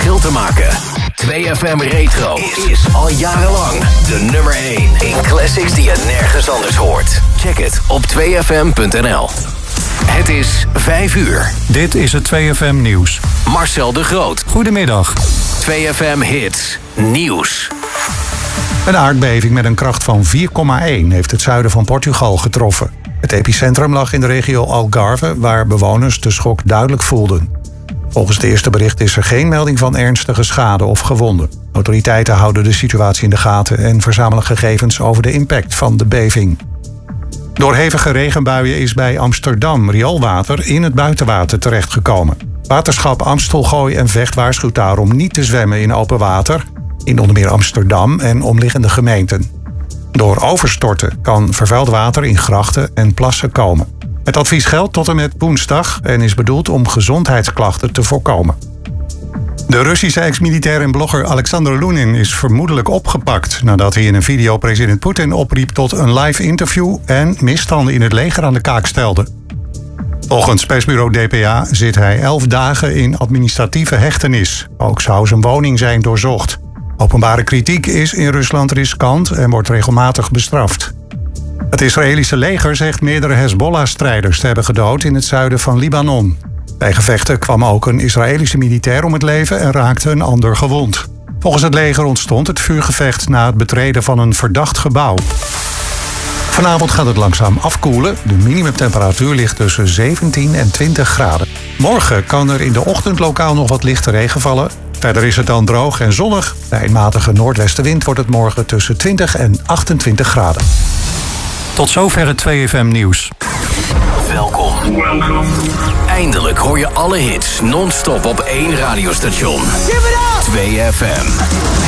verschil te maken. 2FM Retro is al jarenlang de nummer 1 in classics die je nergens anders hoort. Check het op 2fm.nl. Het is 5 uur. Dit is het 2FM Nieuws. Marcel de Groot. Goedemiddag. 2FM Hits Nieuws. Een aardbeving met een kracht van 4,1 heeft het zuiden van Portugal getroffen. Het epicentrum lag in de regio Algarve, waar bewoners de schok duidelijk voelden. Volgens het eerste bericht is er geen melding van ernstige schade of gewonden. Autoriteiten houden de situatie in de gaten en verzamelen gegevens over de impact van de beving. Door hevige regenbuien is bij Amsterdam rioolwater in het buitenwater terechtgekomen. Waterschap Amstelgooi en Vecht waarschuwt daarom niet te zwemmen in open water, in onder meer Amsterdam en omliggende gemeenten. Door overstorten kan vervuild water in grachten en plassen komen. Het advies geldt tot en met woensdag en is bedoeld om gezondheidsklachten te voorkomen. De Russische ex-militair en blogger Alexander Lunin is vermoedelijk opgepakt nadat hij in een video president Poetin opriep tot een live interview en misstanden in het leger aan de kaak stelde. Volgens persbureau DPA zit hij 11 dagen in administratieve hechtenis. Ook zou zijn woning zijn doorzocht. Openbare kritiek is in Rusland riskant en wordt regelmatig bestraft. Het Israëlische leger zegt meerdere Hezbollah-strijders te hebben gedood in het zuiden van Libanon. Bij gevechten kwam ook een Israëlische militair om het leven en raakte een ander gewond. Volgens het leger ontstond het vuurgevecht na het betreden van een verdacht gebouw. Vanavond gaat het langzaam afkoelen. De minimumtemperatuur ligt tussen 17 en 20 graden. Morgen kan er in de ochtend lokaal nog wat lichte regen vallen. Verder is het dan droog en zonnig. Bij een matige noordwestenwind wordt het morgen tussen 20 en 28 graden. Tot zover het 2FM Nieuws. Welkom. Eindelijk hoor je alle hits non-stop op één radiostation. 2FM.